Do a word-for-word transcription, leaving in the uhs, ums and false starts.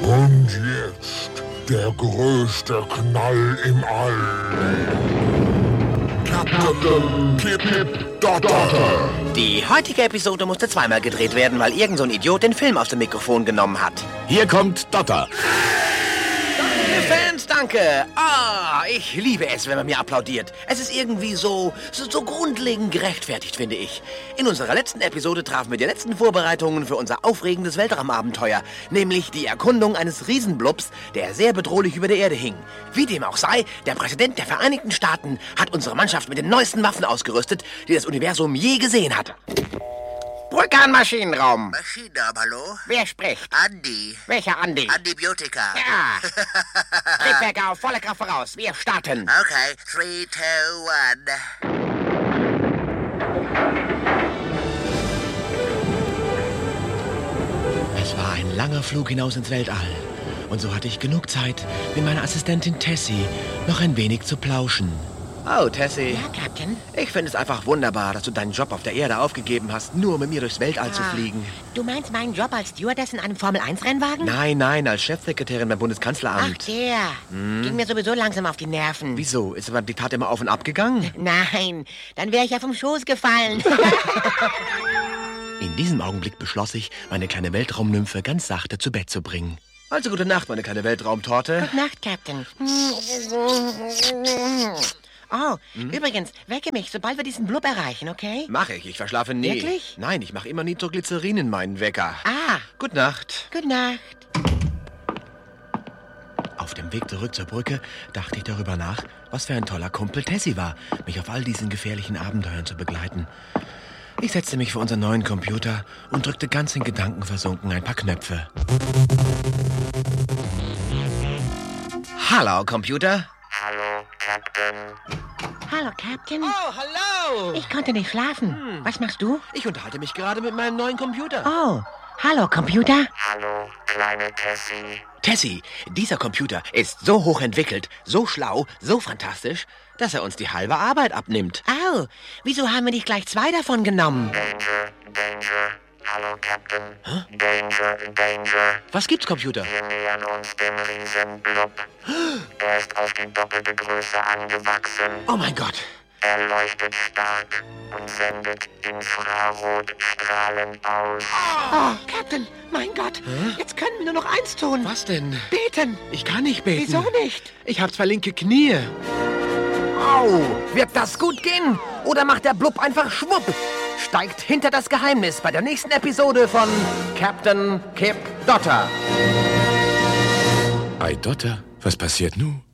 Und jetzt der größte Knall im All. Captain Kip Dotter. Die heutige Episode musste zweimal gedreht werden, weil irgend so ein Idiot den Film aus dem Mikrofon genommen hat. Hier kommt Dotter. Danke, Fans, danke. Ah, ich liebe es, wenn man mir applaudiert. Es ist irgendwie so, so, so grundlegend gerechtfertigt, finde ich. In unserer letzten Episode trafen wir die letzten Vorbereitungen für unser aufregendes Weltraumabenteuer, nämlich die Erkundung eines Riesenblubs, der sehr bedrohlich über der Erde hing. Wie dem auch sei, der Präsident der Vereinigten Staaten hat unsere Mannschaft mit den neuesten Waffen ausgerüstet, die das Universum je gesehen hat. Brücke an Maschinenraum. Maschinenraum, hallo? Wer spricht? Andi. Welcher Andi? Antibiotika. Ja. Triebwerke auf volle Kraft voraus. Wir starten. Okay, three, two, one. Es war ein langer Flug hinaus ins Weltall. Und so hatte ich genug Zeit, mit meiner Assistentin Tessie noch ein wenig zu plauschen. Oh, Tessie. Ja, Captain? Ich finde es einfach wunderbar, dass du deinen Job auf der Erde aufgegeben hast, nur mit mir durchs Weltall ah, zu fliegen. Du meinst meinen Job als Stewardess in einem Formel eins Rennwagen? Nein, nein, als Chefsekretärin beim Bundeskanzleramt. Ach, der. Hm? Ging mir sowieso langsam auf die Nerven. Wieso? Ist beim Diktat immer auf und ab gegangen? Nein, dann wäre ich ja vom Schoß gefallen. In diesem Augenblick beschloss ich, meine kleine Weltraumnymphe ganz sachte zu Bett zu bringen. Also gute Nacht, meine kleine Weltraumtorte. Gute Nacht, Captain. Oh, hm? Übrigens, wecke mich, sobald wir diesen Blub erreichen, okay? Mach ich, ich verschlafe nie. Wirklich? Nein, ich mache immer Nitroglycerin in meinen Wecker. Ah. Gute Nacht. Gute Nacht. Auf dem Weg zurück zur Brücke dachte ich darüber nach, was für ein toller Kumpel Tessie war, mich auf all diesen gefährlichen Abenteuern zu begleiten. Ich setzte mich vor unseren neuen Computer und drückte ganz in Gedanken versunken ein paar Knöpfe. Hallo, Computer. Hallo, Captain. Hallo, Captain. Oh, hallo. Ich konnte nicht schlafen. Hm. Was machst du? Ich unterhalte mich gerade mit meinem neuen Computer. Oh, hallo, Computer. Hallo, kleine Tessie. Tessie, dieser Computer ist so hochentwickelt, so schlau, so fantastisch, dass er uns die halbe Arbeit abnimmt. Au, wieso haben wir nicht gleich zwei davon genommen? Danger, Danger. Hallo, Captain. Hä? Danger, Danger. Was gibt's, Computer? Wir nähern uns dem Riesenblub. Er ist auf die doppelte Größe angewachsen. Oh mein Gott. Er leuchtet stark und sendet Infrarotstrahlen aus. Oh, Captain, mein Gott. Hä? Jetzt können wir nur noch eins tun. Was denn? Beten. Ich kann nicht beten. Wieso nicht? Ich habe zwei linke Knie. Au, wird das gut gehen? Oder macht der Blub einfach schwupp? Steigt hinter das Geheimnis bei der nächsten Episode von Captain Kip Dotter. Ei, Dotter, was passiert nun?